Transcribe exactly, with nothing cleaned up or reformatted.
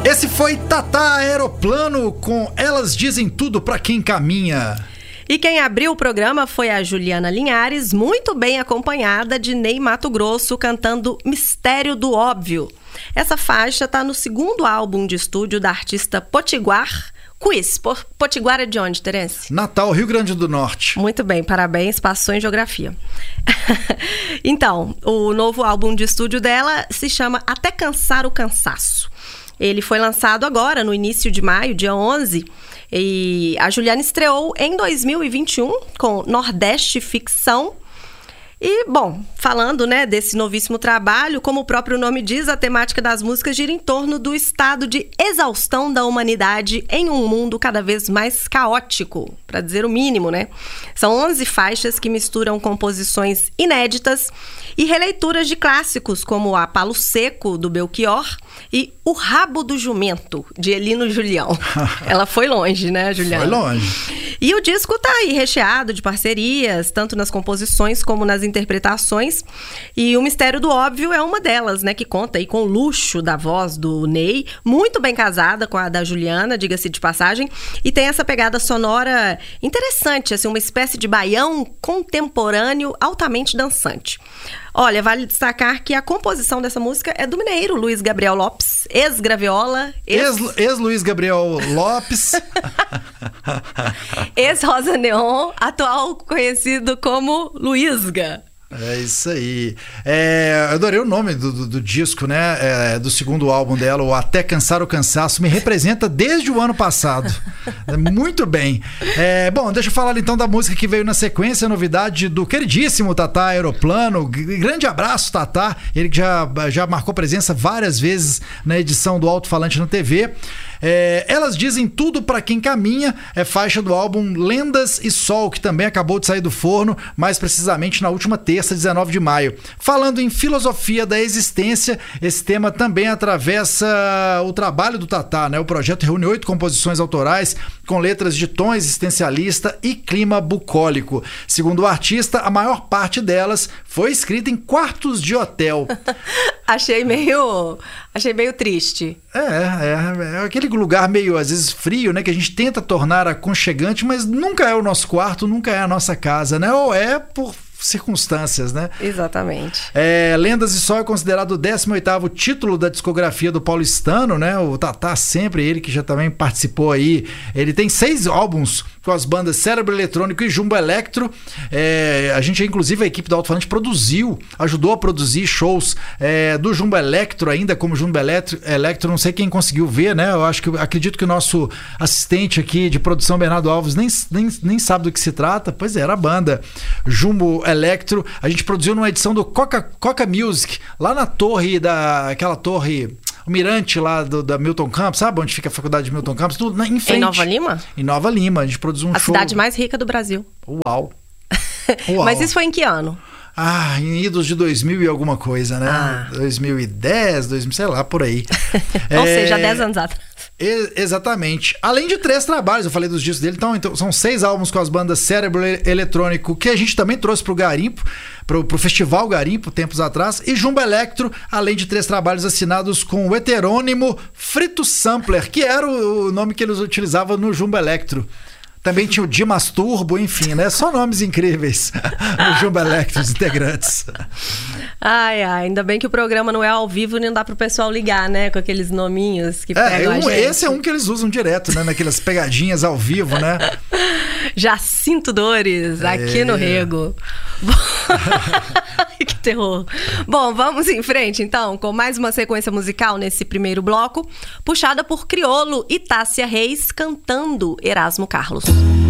Esse foi Tatá Aeroplano com Elas Dizem Tudo Pra Quem Caminha. E quem abriu o programa foi a Juliana Linhares, muito bem acompanhada de Ney Matogrosso, cantando Mistério do Óbvio. Essa faixa está no segundo álbum de estúdio da artista Potiguar. Quiz, Potiguar é de onde, Terence? Natal, Rio Grande do Norte. Muito bem, parabéns, passou em geografia. Então, o novo álbum de estúdio dela se chama Até Cansar o Cansaço. Ele foi lançado agora, no início de maio, dia onze, e a Juliana estreou em dois mil e vinte e um com Nordeste Ficção. E, bom, falando, né, desse novíssimo trabalho, como o próprio nome diz, a temática das músicas gira em torno do estado de exaustão da humanidade em um mundo cada vez mais caótico, para dizer o mínimo, né? São onze faixas que misturam composições inéditas e releituras de clássicos como a Palo Seco, do Belchior, e O Rabo do Jumento, de Elino Julião. Ela foi longe, né, Juliana? Foi longe. E o disco tá aí recheado de parcerias, tanto nas composições como nas interpretações. E O Mistério do Óbvio é uma delas, né, que conta aí com o luxo da voz do Ney, muito bem casada com a da Juliana, diga-se de passagem, e tem essa pegada sonora interessante, assim, uma espécie de baião contemporâneo altamente dançante. Olha, vale destacar que a composição dessa música é do mineiro Luiz Gabriel Lopes, ex-Graviola, ex... ex-Luiz Gabriel Lopes, ex-Rosa Neon, atual conhecido como Luizga. É isso aí. É, eu adorei o nome do, do, do disco, né? É, do segundo álbum dela, o Até Cansar o Cansaço. Me representa desde o ano passado. Muito bem. É, bom, deixa eu falar então da música que veio na sequência, a novidade do queridíssimo Tatá Aeroplano. Grande abraço, Tatá. Ele que já, já marcou presença várias vezes na edição do Alto Falante na T V. É, Elas Dizem Tudo Pra Quem Caminha, é faixa do álbum Lendas e Sol, que também acabou de sair do forno, mais precisamente na última terça, dezenove de maio. Falando em filosofia da existência, esse tema também atravessa o trabalho do Tatá, né? O projeto reúne oito composições autorais com letras de tom existencialista e clima bucólico. Segundo o artista, a maior parte delas foi escrita em quartos de hotel. Achei meio... Achei meio triste. É, é, é aquele lugar meio, às vezes, frio, né? Que a gente tenta tornar aconchegante, mas nunca é o nosso quarto, nunca é a nossa casa, né? Ou é por circunstâncias, né? Exatamente. É, Lendas e Sol é considerado o décimo oitavo título da discografia do paulistano, né? O Tatá sempre, ele que já também participou aí. Ele tem seis álbuns com as bandas Cérebro Eletrônico e Jumbo Electro. É, a gente, inclusive, a equipe do Alto Falante produziu, ajudou a produzir shows é, do Jumbo Electro ainda, como Jumbo Electro, Electro, não sei quem conseguiu ver, né? Eu acho que, acredito que o nosso assistente aqui de produção, Bernardo Alves, nem, nem, nem sabe do que se trata. Pois é, era a banda Jumbo Electro. A gente produziu numa edição do Coca, Coca Music, lá na torre da... aquela torre... o mirante lá do, da Milton Campos, sabe onde fica a faculdade de Milton Campos? Tudo na, em frente. Em Nova Lima? Em Nova Lima. A gente produziu um a show... A cidade mais rica do Brasil. Uau. Uau. Mas isso foi em que ano? Ah, em idos de dois mil e alguma coisa, né? Ah. dois mil e dez, dois mil, sei lá, por aí. Ou é... seja, dez anos atrás. E, exatamente. Além de três trabalhos, eu falei dos discos dele, então, então são seis álbuns com as bandas Cérebro Eletrônico, que a gente também trouxe pro Garimpo, pro, pro Festival Garimpo, tempos atrás, e Jumbo Electro, além de três trabalhos assinados com o heterônimo Frito Sampler, que era o, o nome que eles utilizavam no Jumbo Electro. Também tinha o Dimas Turbo, enfim, né? Só nomes incríveis no Jumbo Electro, os integrantes. Ai, ai, ainda bem que o programa não é ao vivo e não dá pro pessoal ligar, né? Com aqueles nominhos que é, pegam um, a gente. Esse é um que eles usam direto, né? Naquelas pegadinhas ao vivo, né? Já sinto dores aqui é. no Rego. Que terror. Bom, vamos em frente, então, com mais uma sequência musical nesse primeiro bloco, puxada por Criolo e Tássia Reis cantando Erasmo Carlos.